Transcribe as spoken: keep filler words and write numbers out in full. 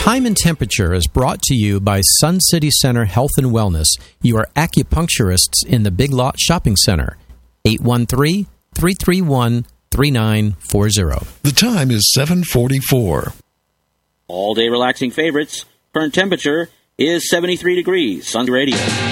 Time and Temperature is brought to you by Sun City Center Health and Wellness, your acupuncturists in the Big Lot Shopping Center. eight one three, three three one, three nine four zero. The time is seven forty-four. All-day relaxing favorites. Current temperature is seventy-three degrees. Sun Radio.